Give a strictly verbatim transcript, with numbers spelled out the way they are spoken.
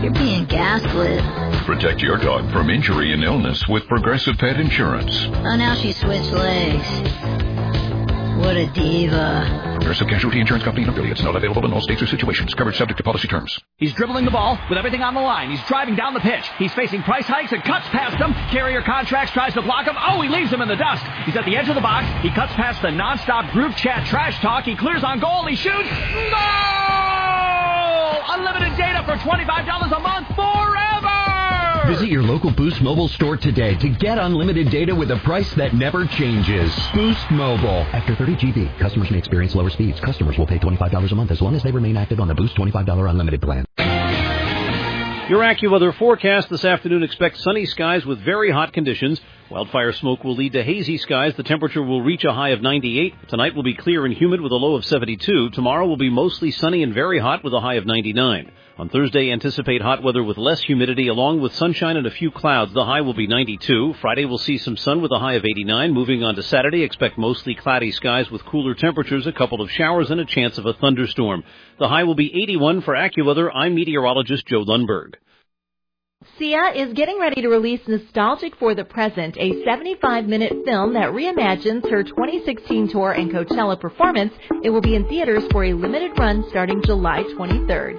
You're being gaslit. Protect your dog from injury and illness with Progressive Pet Insurance. Oh, now she switched legs. What a diva. Progressive Casualty Insurance Company and affiliates. Not available in all states or situations. Coverage subject to policy terms. He's dribbling the ball with everything on the line. He's driving down the pitch. He's facing price hikes and cuts past him. Carrier Contracts tries to block him. Oh, he leaves him in the dust. He's at the edge of the box. He cuts past the nonstop group chat trash talk. He clears on goal. He shoots. Goal! Unlimited data for twenty-five dollars a month forever! Visit your local Boost Mobile store today to get unlimited data with a price that never changes. Boost Mobile. After thirty G B, customers may experience lower speeds. Customers will pay twenty-five dollars a month as long as they remain active on the Boost twenty-five dollars unlimited plan. Your AccuWeather forecast this afternoon expects sunny skies with very hot conditions. Wildfire smoke will lead to hazy skies. The temperature will reach a high of ninety-eight. Tonight will be clear and humid with a low of seventy-two. Tomorrow will be mostly sunny and very hot with a high of ninety-nine. On Thursday, anticipate hot weather with less humidity along with sunshine and a few clouds. The high will be ninety-two. Friday will see some sun with a high of eighty-nine. Moving on to Saturday, expect mostly cloudy skies with cooler temperatures, a couple of showers, and a chance of a thunderstorm. The high will be eighty-one. For AccuWeather, I'm meteorologist Joe Lundberg. Sia is getting ready to release Nostalgic for the Present, a seventy-five minute film that reimagines her twenty sixteen tour and Coachella performance. It will be in theaters for a limited run starting July twenty-third.